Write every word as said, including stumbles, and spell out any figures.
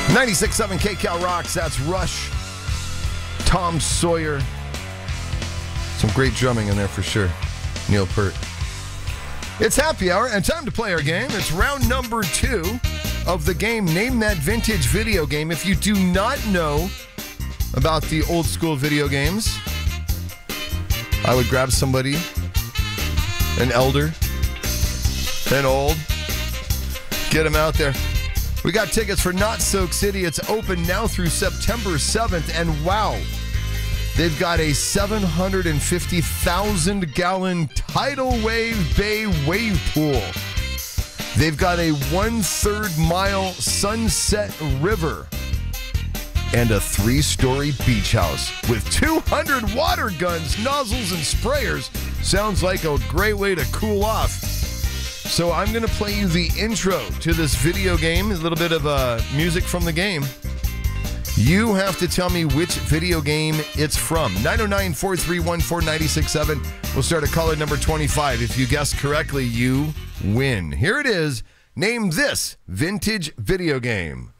ninety-six point seven K Cal Rocks, that's Rush, Tom Sawyer. Some great drumming in there for sure. Neil Peart. It's happy hour and time to play our game. It's round number two of the game. Name that vintage video game. If you do not know about the old school video games, I would grab somebody, an elder, an old, get them out there. We got tickets for Not Soak City. It's open now through September seventh. And wow, they've got a seven hundred fifty thousand gallon tidal wave bay wave pool. They've got a one-third mile Sunset River and a three-story beach house with two hundred water guns, nozzles, and sprayers. Sounds like a great way to cool off. So I'm going to play you the intro to this video game, a little bit of uh, music from the game. You have to tell me which video game it's from. nine oh nine, four three one, four nine six seven. We'll start at caller number twenty-five. If you guess correctly, you win. Here it is. Name this vintage video game.